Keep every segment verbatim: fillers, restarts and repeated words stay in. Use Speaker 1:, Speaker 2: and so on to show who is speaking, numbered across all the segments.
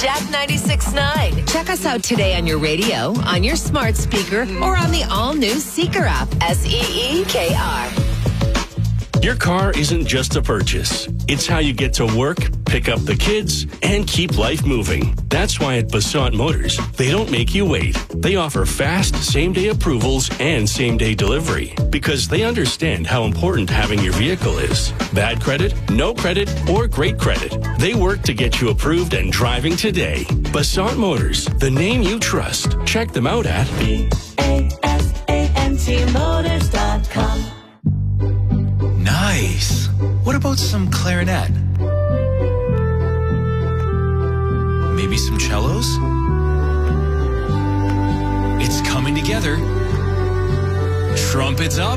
Speaker 1: Jack ninety-six point nine. Check us out today on your radio, on your smart speaker, or on the all-new Seeker app. S E E K R.
Speaker 2: Your car isn't just a purchase. It's how you get to work, pick up the kids, and keep life moving. That's why at Basant Motors, they don't make you wait. They offer fast, same-day approvals and same-day delivery because they understand how important having your vehicle is. Bad credit, no credit, or great credit. They work to get you approved and driving today. Basant Motors, the name you trust. Check them out at
Speaker 3: B A S A N T Motors dot com.
Speaker 4: Nice. What about some clarinet? Maybe some cellos? It's coming together. Trumpets up.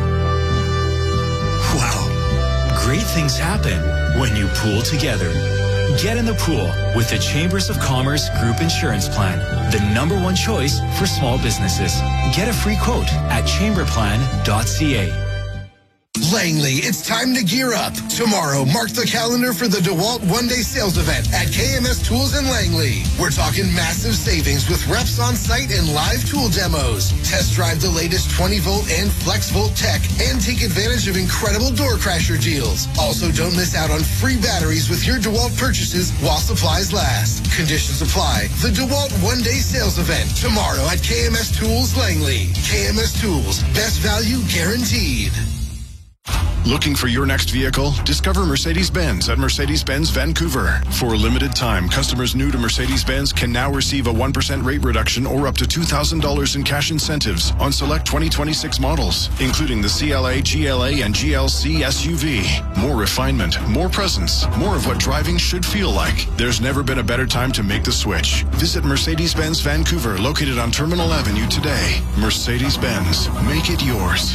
Speaker 4: Wow. Great things happen when you pool together. Get in the pool with the Chambers of Commerce Group Insurance Plan, the number one choice for small businesses. Get a free quote at chamber plan dot c a.
Speaker 5: Langley, it's time to gear up. Tomorrow, mark the calendar for the DeWalt one-day sales event at K M S Tools in Langley. We're talking massive savings with reps on site and live tool demos. Test drive the latest twenty-volt and flex-volt tech and take advantage of incredible door crasher deals. Also, don't miss out on free batteries with your DeWalt purchases while supplies last. Conditions apply. The DeWalt one-day sales event tomorrow at K M S Tools Langley. K M S Tools, best value guaranteed.
Speaker 6: Looking for your next vehicle? Discover Mercedes-Benz at Mercedes-Benz Vancouver. For a limited time, customers new to Mercedes-Benz can now receive a one percent rate reduction or up to two thousand dollars in cash incentives on select twenty twenty-six models, including the C L A, G L A, and G L C S U V. More refinement, more presence, more of what driving should feel like. There's never been a better time to make the switch. Visit Mercedes-Benz Vancouver, located on Terminal Avenue today. Mercedes-Benz, make it yours.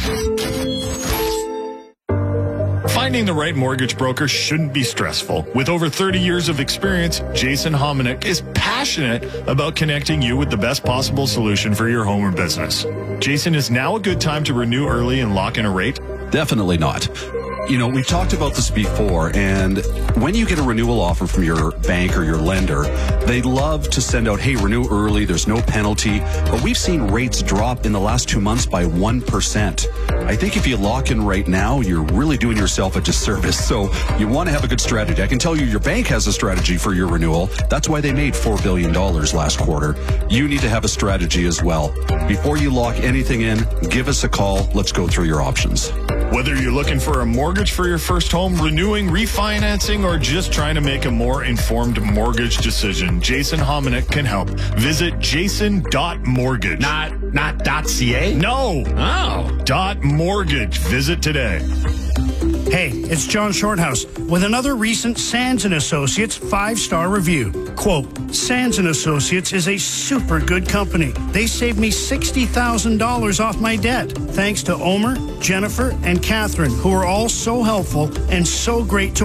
Speaker 7: Finding the right mortgage broker shouldn't be stressful. With over thirty years of experience, Jason Hominick is passionate about connecting you with the best possible solution for your home or business. Jason, is now a good time to renew early and lock in a rate?
Speaker 8: Definitely not. You know, we've talked about this before, and when you get a renewal offer from your bank or your lender, they love to send out, hey, renew early, there's no penalty, but we've seen rates drop in the last two months by one percent. I think if you lock in right now, you're really doing yourself a disservice, so you want to have a good strategy. I can tell you your bank has a strategy for your renewal. That's why they made four billion dollars last quarter. You need to have a strategy as well. Before you lock anything in, give us a call. Let's go through your options.
Speaker 7: Whether you're looking for a mortgage for your first home, renewing, refinancing, or just trying to make a more informed mortgage decision, Jason Hominick can help. Visit jason dot mortgage.
Speaker 9: Not, not .ca?
Speaker 7: No.
Speaker 9: Oh.
Speaker 7: Dot mortgage. Visit today.
Speaker 10: Hey, it's John Shorthouse with another recent Sands and Associates five-star review. Quote, Sands and Associates is a super good company. They saved me sixty thousand dollars off my debt. Thanks to Omer, Jennifer, and Catherine, who are all so helpful and so great to